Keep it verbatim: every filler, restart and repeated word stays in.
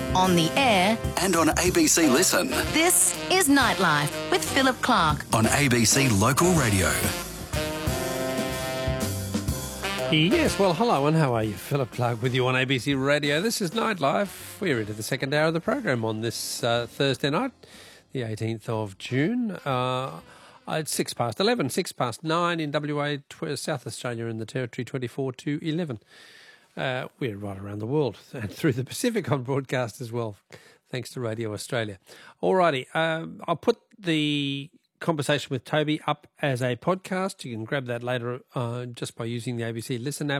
on the air, and on A B C Listen. This is Nightlife with Philip Clark on A B C Local Radio. Yes, well, hello and how are you? Philip Clark with you on A B C Radio. This is Nightlife. We're into the second hour of the program on this uh, Thursday night, the eighteenth of June. Uh, it's six past eleven, six past nine in W A, tw- South Australia and the Territory, twenty-four to eleven. Uh, we're right around the world and through the Pacific on broadcast as well, thanks to Radio Australia. Alrighty, um, I'll put the conversation with Toby up as a podcast. You can grab that later uh, just by using the A B C Listen app.